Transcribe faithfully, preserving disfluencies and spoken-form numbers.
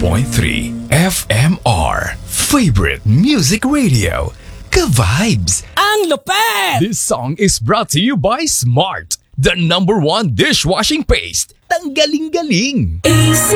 point three F M R. Favorite Music Radio. Ka-vibes! Ang lupet! This song is brought to you by Smart, the number one dishwashing paste. Tanggaling-galing!